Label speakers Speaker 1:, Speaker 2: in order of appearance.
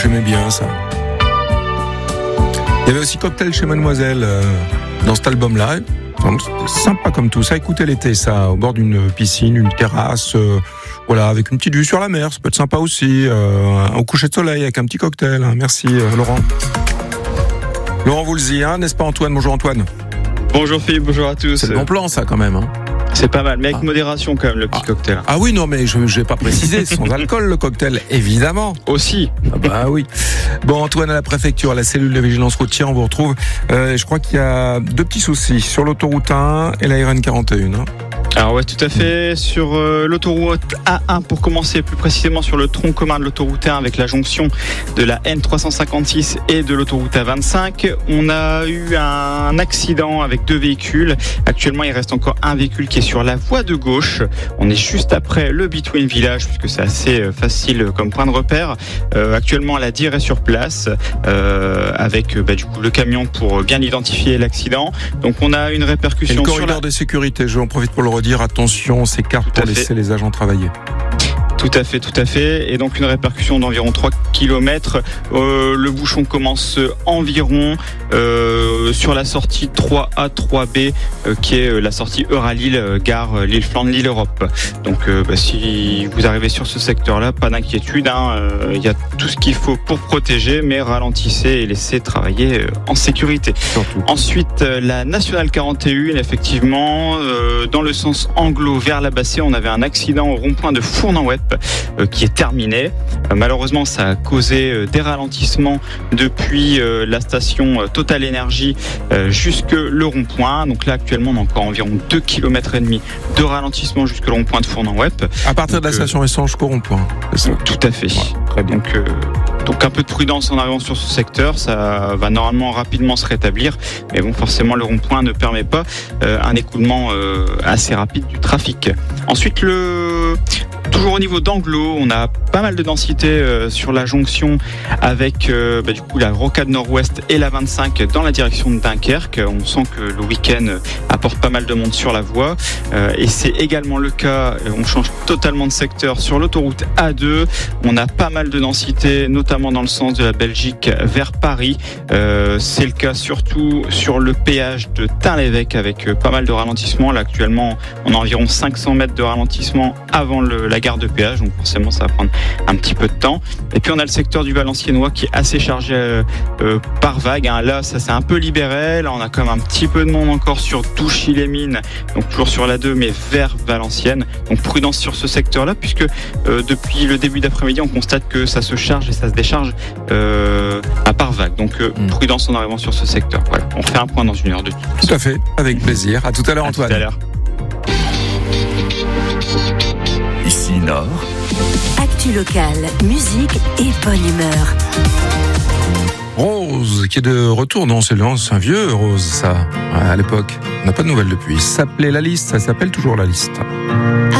Speaker 1: j'aimais bien ça. Il y avait aussi Cocktail chez Mademoiselle dans cet album-là. Donc, c'était sympa comme tout ça. Écoutez l'été, ça, au bord d'une piscine, une terrasse, voilà, avec une petite vue sur la mer. Ça peut être sympa aussi. Au coucher de soleil avec un petit cocktail. Merci Laurent. Laurent Voulzy, n'est-ce pas Antoine? Bonjour Antoine.
Speaker 2: Bonjour Philippe, bonjour à tous.
Speaker 1: C'est le bon plan ça quand même.
Speaker 2: C'est pas mal, mais avec modération quand même le petit cocktail.
Speaker 1: Ah oui, non mais je n'ai pas précisé, sans alcool le cocktail, évidemment.
Speaker 2: Aussi.
Speaker 1: Ah bah oui. Bon Antoine, à la préfecture, la cellule de vigilance routière, on vous retrouve. Je crois qu'il y a 2 petits soucis sur l'autoroute 1 et la RN 41.
Speaker 2: Alors ouais, tout à fait. Sur l'autoroute A1, pour commencer plus précisément sur le tronc commun de l'autoroute 1 avec la jonction de la N356 et de l'autoroute A25, on a eu un accident avec 2 véhicules. Actuellement, il reste encore un véhicule qui est sur la voie de gauche. On est juste après le Between Village, puisque c'est assez facile comme point de repère. Actuellement, la DIR est sur place avec du coup le camion pour bien identifier l'accident. Donc on a une répercussion
Speaker 1: sur le corridor de sécurité. Je en profite pour le redire. Attention, on s'écarte pour laisser les agents travailler.
Speaker 2: Tout à fait. Et donc une répercussion d'environ 3 km. Le bouchon commence environ sur la sortie 3A, 3B, qui est la sortie Euralille, gare Lille-Flandre, Lille-Europe. Donc si vous arrivez sur ce secteur-là, pas d'inquiétude. Il y a tout ce qu'il faut pour protéger, mais ralentissez et laissez travailler en sécurité. Surtout. Ensuite, la Nationale 41, effectivement, dans le sens anglo vers la Bassée, on avait un accident au rond-point de Fournan-Wep qui est terminé. Malheureusement, ça a causé des ralentissements depuis la station Total Énergie jusque le rond-point. Donc là, actuellement, on a encore environ 2,5 km de ralentissement jusque le rond-point de Fournan-Wep. À partir de la station essence jusqu'au rond-point. Tout à fait. Ouais, très bien. Donc un peu de prudence en arrivant sur ce secteur, ça va normalement rapidement se rétablir. Mais bon, forcément, le rond-point ne permet pas un écoulement assez rapide du trafic. Ensuite, toujours au niveau d'Anglo, on a pas mal de densité sur la jonction avec du coup la rocade nord-ouest et la 25 dans la direction de Dunkerque. On sent que le week-end apporte pas mal de monde sur la voie et c'est également le cas, on change totalement de secteur sur l'autoroute A2. On a pas mal de densité, notamment dans le sens de la Belgique vers Paris. C'est le cas surtout sur le péage de Tain-l'Évêque avec pas mal de ralentissements. Là actuellement, on a environ 500 mètres de ralentissement avant la gare de péage, donc forcément ça va prendre un petit peu de temps. Et puis on a le secteur du Valenciennois qui est assez chargé par vague. Là ça s'est un peu libéré. Là on a quand même un petit peu de monde encore sur Douchy-les-Mines, donc toujours sur la 2 mais vers Valenciennes. Donc prudence sur ce secteur-là puisque depuis le début d'après-midi on constate que ça se charge et ça se décharge à par vague. Donc prudence en arrivant sur ce secteur. Voilà. On fait un point dans 1 heure de tout.
Speaker 1: Tout à fait, avec plaisir. À tout à l'heure Antoine.
Speaker 2: Tout à l'heure.
Speaker 3: Ici Nord.
Speaker 4: Actu local, musique et bonne humeur.
Speaker 1: Rose, qui est de retour. Non, c'est un vieux Rose, ça. À l'époque. On n'a pas de nouvelles depuis. Ça s'appelait La Liste, ça s'appelle toujours La Liste.